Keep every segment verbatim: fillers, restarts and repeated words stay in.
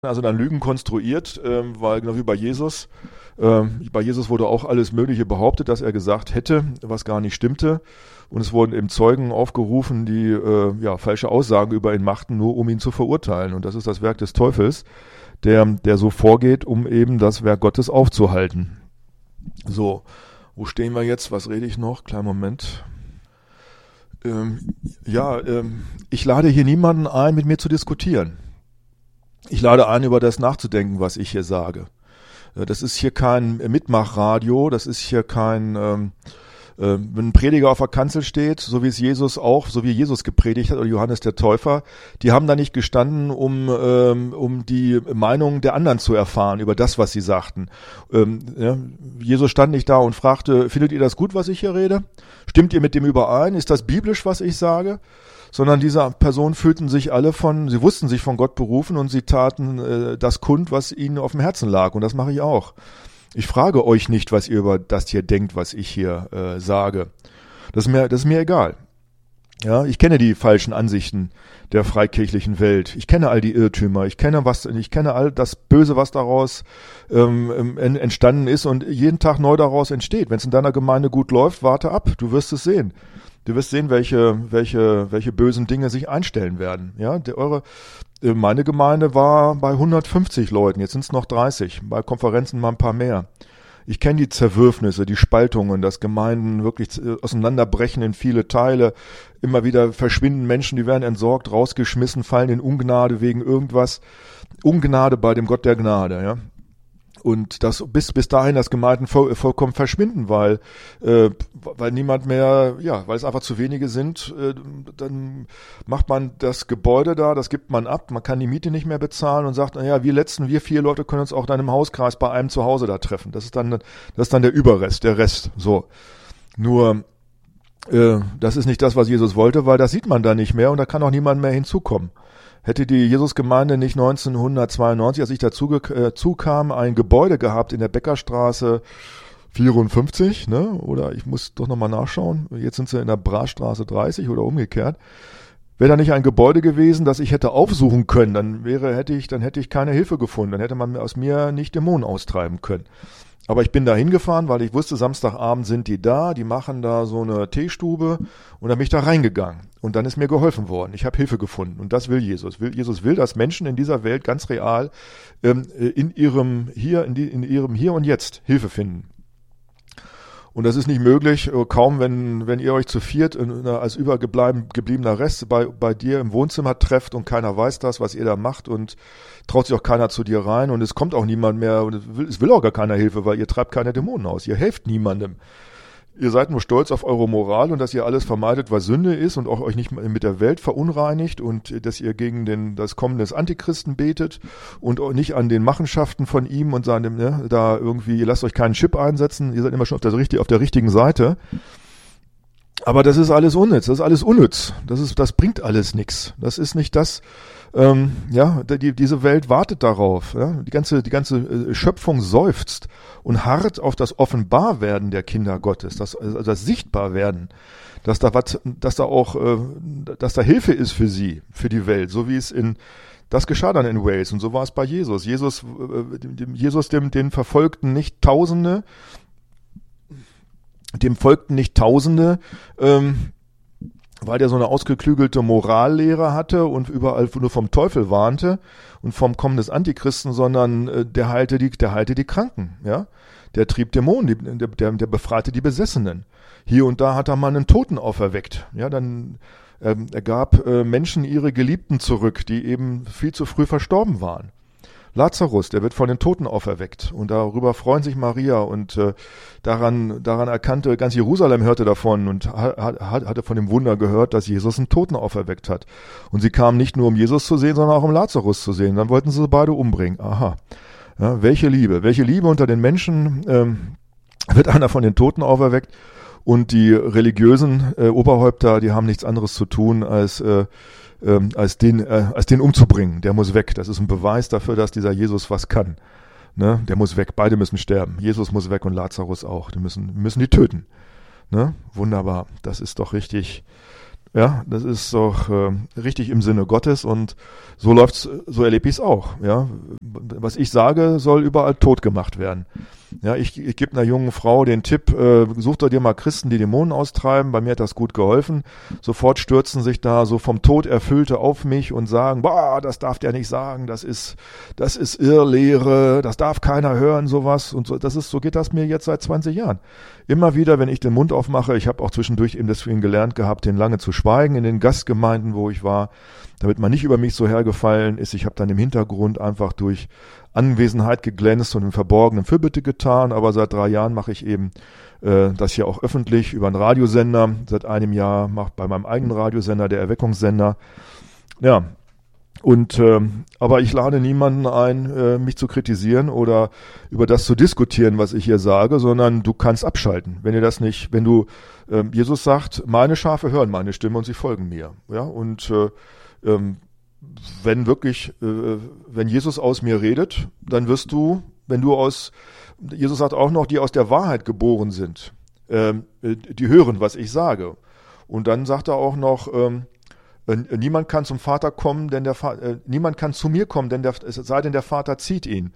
Also dann Lügen konstruiert, ähm, weil genau wie bei Jesus, ähm, bei Jesus wurde auch alles Mögliche behauptet, dass er gesagt hätte, was gar nicht stimmte. Und es wurden eben Zeugen aufgerufen, die äh, ja, falsche Aussagen über ihn machten, nur um ihn zu verurteilen. Und das ist das Werk des Teufels, der, der so vorgeht, um eben das Werk Gottes aufzuhalten. So, wo stehen wir jetzt? Was rede ich noch? Kleinen Moment. Ähm, ja, ähm, ich lade hier niemanden ein, mit mir zu diskutieren. Ich lade ein, über das nachzudenken, was ich hier sage. Das ist hier kein Mitmachradio, das ist hier kein, ähm, äh, wenn ein Prediger auf der Kanzel steht, so wie es Jesus auch, so wie Jesus gepredigt hat, oder Johannes der Täufer, die haben da nicht gestanden, um, ähm, um die Meinung der anderen zu erfahren über das, was sie sagten. Ähm, ja, Jesus stand nicht da und fragte, findet ihr das gut, was ich hier rede? Stimmt ihr mit dem überein? Ist das biblisch, was ich sage? Sondern diese Personen fühlten sich alle von, sie wussten sich von Gott berufen und sie taten äh, das kund, was ihnen auf dem Herzen lag. Und das mache ich auch. Ich frage euch nicht, was ihr über das hier denkt, was ich hier äh, sage. Das ist mir, das ist mir egal. Ja, ich kenne die falschen Ansichten der freikirchlichen Welt. Ich kenne all die Irrtümer. Ich kenne was, ich kenne all das Böse, was daraus ähm, entstanden ist und jeden Tag neu daraus entsteht. Wenn es in deiner Gemeinde gut läuft, warte ab. Du wirst es sehen. Du wirst sehen, welche, welche, welche bösen Dinge sich einstellen werden. Ja, der, eure, meine Gemeinde war bei hundertfünfzig Leuten, jetzt sind es noch dreißig, bei Konferenzen mal ein paar mehr. Ich kenne die Zerwürfnisse, die Spaltungen, dass Gemeinden wirklich auseinanderbrechen in viele Teile. Immer wieder verschwinden Menschen, die werden entsorgt, rausgeschmissen, fallen in Ungnade wegen irgendwas. Ungnade bei dem Gott der Gnade, ja. Und das bis bis dahin, dass Gemeinden voll, vollkommen verschwinden, weil äh, weil niemand mehr, ja, weil es einfach zu wenige sind, äh, dann macht man das Gebäude da, das gibt man ab, man kann die Miete nicht mehr bezahlen und sagt, naja, wir letzten, wir vier Leute können uns auch dann im Hauskreis bei einem zu Hause da treffen. Das ist dann das ist dann der Überrest, der Rest. So, nur äh, das ist nicht das, was Jesus wollte, weil das sieht man da nicht mehr und da kann auch niemand mehr hinzukommen. Hätte die Jesusgemeinde nicht neunzehnhundertzweiundneunzig, als ich dazu äh, zukam, ein Gebäude gehabt in der Beckerstraße vierundfünfzig, ne? Oder ich muss doch nochmal nachschauen, jetzt sind sie in der Brastraße dreißig oder umgekehrt. Wäre da nicht ein Gebäude gewesen, das ich hätte aufsuchen können, dann wäre, hätte ich, dann hätte ich keine Hilfe gefunden, dann hätte man aus mir nicht Dämonen austreiben können. Aber ich bin da hingefahren, weil ich wusste, Samstagabend sind die da, die machen da so eine Teestube und dann bin ich da reingegangen. Und dann ist mir geholfen worden. Ich habe Hilfe gefunden und das will Jesus. Will, Jesus will, dass Menschen in dieser Welt ganz real ähm, in ihrem hier, in, die, in ihrem Hier und Jetzt Hilfe finden. Und das ist nicht möglich, kaum wenn wenn ihr euch zu viert als übergebliebener Rest bei bei dir im Wohnzimmer trefft und keiner weiß das, was ihr da macht und traut sich auch keiner zu dir rein und es kommt auch niemand mehr und es will, es will auch gar keiner Hilfe, weil ihr treibt keine Dämonen aus, ihr helft niemandem. Ihr seid nur stolz auf eure Moral und dass ihr alles vermeidet, was Sünde ist und auch euch nicht mit der Welt verunreinigt und dass ihr gegen den, das Kommen des Antichristen betet und auch nicht an den Machenschaften von ihm und seinem, ne, da irgendwie, ihr lasst euch keinen Chip einsetzen, ihr seid immer schon auf der, auf der richtigen Seite. Aber das ist alles unnütz, das ist alles unnütz, das ist, das bringt alles nichts. Das ist nicht das, ähm, ja, die, diese Welt wartet darauf, ja? die ganze, die ganze Schöpfung seufzt und harrt auf das Offenbarwerden der Kinder Gottes, das, also das Sichtbarwerden, dass da was, dass da auch, äh, dass da Hilfe ist für sie, für die Welt, so wie es in, das geschah dann in Wales und so war es bei Jesus. Jesus, äh, dem, Jesus, dem, den verfolgten nicht Tausende, dem folgten nicht Tausende, ähm, weil der so eine ausgeklügelte Morallehre hatte und überall nur vom Teufel warnte und vom Kommen des Antichristen, sondern äh, der heilte die, der heilte die Kranken, ja. Der trieb Dämonen, die, der, der, der befreite die Besessenen. Hier und da hat er mal einen Toten auferweckt, ja. Dann ähm, er gab äh, Menschen ihre Geliebten zurück, die eben viel zu früh verstorben waren. Lazarus, der wird von den Toten auferweckt und darüber freuen sich Maria und äh, daran daran erkannte, ganz Jerusalem hörte davon und ha, ha, hatte von dem Wunder gehört, dass Jesus einen Toten auferweckt hat. Und sie kamen nicht nur, um Jesus zu sehen, sondern auch um Lazarus zu sehen. Dann wollten sie beide umbringen. Aha, ja, welche Liebe, welche Liebe unter den Menschen ähm, wird einer von den Toten auferweckt und die religiösen äh, Oberhäupter, die haben nichts anderes zu tun, als äh, Ähm, als den äh, als den umzubringen. Der muss weg. Das ist ein Beweis dafür, dass dieser Jesus was kann. Ne? Der muss weg. Beide müssen sterben. Jesus muss weg und Lazarus auch. Die müssen müssen die töten. Ne? Wunderbar. Das ist doch richtig. Ja, das ist doch äh, richtig im Sinne Gottes und so läuft's, so erlebe ich es auch. Ja, was ich sage, soll überall tot gemacht werden. Ja, ich, ich gebe einer jungen Frau den Tipp, äh, such doch dir mal Christen, die Dämonen austreiben. Bei mir hat das gut geholfen. Sofort stürzen sich da so vom Tod Erfüllte auf mich und sagen, boah, das darf der nicht sagen, das ist, das ist Irrlehre, das darf keiner hören, sowas. Und so, das ist, so geht das mir jetzt seit zwanzig Jahren. Immer wieder, wenn ich den Mund aufmache, ich habe auch zwischendurch eben deswegen gelernt gehabt, den lange zu schweigen in den Gastgemeinden, wo ich war, damit man nicht über mich so hergefallen ist. Ich habe dann im Hintergrund einfach durch Anwesenheit geglänzt und im Verborgenen Fürbitte getan, aber seit drei Jahren mache ich eben äh, das hier auch öffentlich über einen Radiosender. Seit einem Jahr mache bei meinem eigenen Radiosender, der Erweckungssender. Ja, und äh, aber ich lade niemanden ein, äh, mich zu kritisieren oder über das zu diskutieren, was ich hier sage, sondern du kannst abschalten. Wenn ihr das nicht, wenn du, äh, Jesus sagt, meine Schafe hören meine Stimme und sie folgen mir. Ja, und äh, ähm, wenn wirklich, äh, wenn Jesus aus mir redet, dann wirst du, wenn du aus, Jesus sagt auch noch, die aus der Wahrheit geboren sind, äh, die hören, was ich sage. Und dann sagt er auch noch, ähm, äh, niemand kann zum Vater kommen, denn der Vater, äh, niemand kann zu mir kommen, denn der, es sei denn der Vater zieht ihn.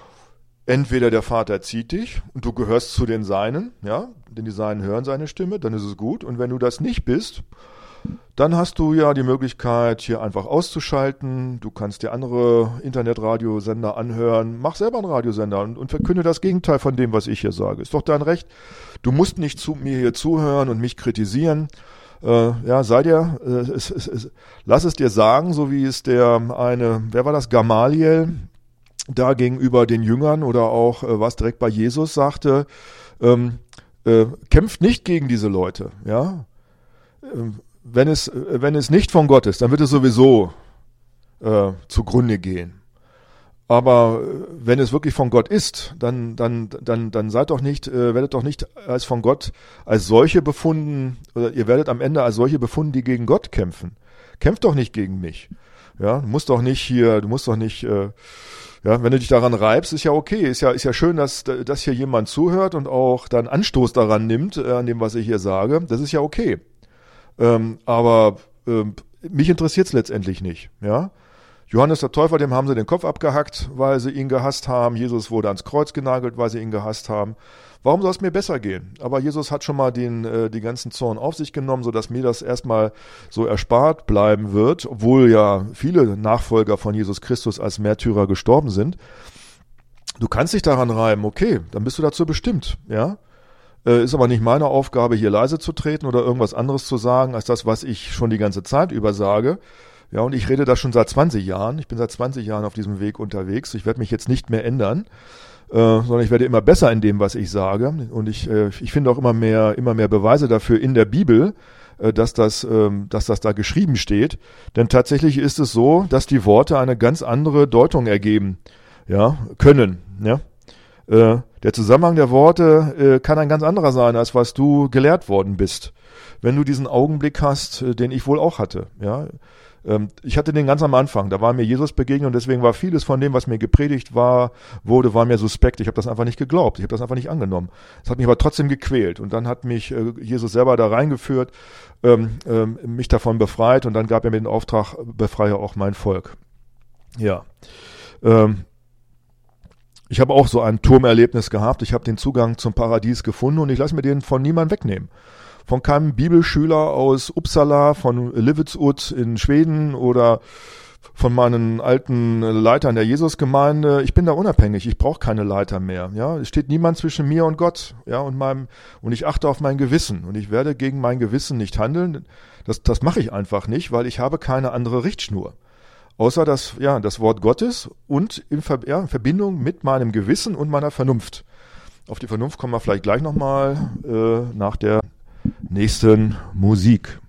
Entweder der Vater zieht dich und du gehörst zu den Seinen, ja, denn die Seinen hören seine Stimme, dann ist es gut. Und wenn du das nicht bist, dann hast du ja die Möglichkeit, hier einfach auszuschalten. Du kannst dir andere Internetradiosender anhören. Mach selber einen Radiosender und, und verkünde das Gegenteil von dem, was ich hier sage. Ist doch dein Recht. Du musst nicht zu mir hier zuhören und mich kritisieren. Äh, ja, sei dir, äh, es, es, es, lass es dir sagen, so wie es der eine, wer war das, Gamaliel, da gegenüber den Jüngern oder auch äh, was direkt bei Jesus sagte, ähm, äh, kämpft nicht gegen diese Leute, ja. Ähm, Wenn es, wenn es nicht von Gott ist, dann wird es sowieso äh, zugrunde gehen. Aber wenn es wirklich von Gott ist, dann, dann, dann, dann seid doch nicht, äh, werdet doch nicht als von Gott als solche befunden, oder ihr werdet am Ende als solche befunden, die gegen Gott kämpfen. Kämpft doch nicht gegen mich. Ja, du musst doch nicht hier, du musst doch nicht, äh, ja, wenn du dich daran reibst, ist ja okay. Ist ja, ist ja schön, dass, dass hier jemand zuhört und auch dann Anstoß daran nimmt, äh, an dem, was ich hier sage. Das ist ja okay. Ähm, aber ähm, mich interessiert es letztendlich nicht. Ja? Johannes der Täufer, dem haben sie den Kopf abgehackt, weil sie ihn gehasst haben. Jesus wurde ans Kreuz genagelt, weil sie ihn gehasst haben. Warum soll es mir besser gehen? Aber Jesus hat schon mal den, äh, die ganzen Zorn auf sich genommen, sodass mir das erstmal so erspart bleiben wird, obwohl ja viele Nachfolger von Jesus Christus als Märtyrer gestorben sind. Du kannst dich daran reiben, okay, dann bist du dazu bestimmt, ja. Ist aber nicht meine Aufgabe, hier leise zu treten oder irgendwas anderes zu sagen, als das, was ich schon die ganze Zeit über sage. Ja, und ich rede das schon seit zwanzig Jahren. Ich bin seit zwanzig Jahren auf diesem Weg unterwegs. Ich werde mich jetzt nicht mehr ändern, äh, sondern ich werde immer besser in dem, was ich sage. Und ich, äh, ich finde auch immer mehr, immer mehr Beweise dafür in der Bibel, äh, dass das, äh, dass das da geschrieben steht. Denn tatsächlich ist es so, dass die Worte eine ganz andere Deutung ergeben, ja, können, ja. Äh, der Zusammenhang der Worte äh, kann ein ganz anderer sein, als was du gelehrt worden bist. Wenn du diesen Augenblick hast, äh, den ich wohl auch hatte. Ja, ähm, ich hatte den ganz am Anfang. Da war mir Jesus begegnet und deswegen war vieles von dem, was mir gepredigt war, wurde, war mir suspekt. Ich habe das einfach nicht geglaubt. Ich habe das einfach nicht angenommen. Es hat mich aber trotzdem gequält. Und dann hat mich äh, Jesus selber da reingeführt, ähm, ähm, mich davon befreit und dann gab er mir den Auftrag, befreie auch mein Volk. Ja. Ähm, Ich habe auch so ein Turmerlebnis gehabt. Ich habe den Zugang zum Paradies gefunden und ich lasse mir den von niemandem wegnehmen. Von keinem Bibelschüler aus Uppsala, von Livingston in Schweden oder von meinen alten Leitern der Jesusgemeinde. Ich bin da unabhängig. Ich brauche keine Leiter mehr. Ja, es steht niemand zwischen mir und Gott. Ja, und meinem und ich achte auf mein Gewissen und ich werde gegen mein Gewissen nicht handeln. Das, das mache ich einfach nicht, weil ich habe keine andere Richtschnur. Außer das, ja, das Wort Gottes und in, Ver, ja, in Verbindung mit meinem Gewissen und meiner Vernunft. Auf die Vernunft kommen wir vielleicht gleich nochmal äh, nach der nächsten Musik.